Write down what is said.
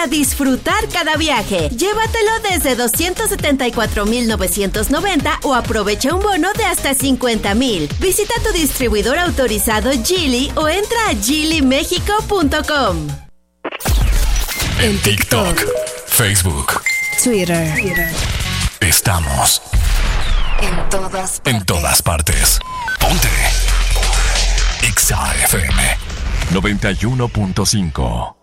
para disfrutar cada viaje. Llévatelo desde 274,990 o aprovecha un bono de hasta 50,000. Visita tu distribuidor autorizado Geely o entra a geelymexico.com. En TikTok, Facebook, Twitter. Estamos en todas partes. Ponte Exa FM 91.5.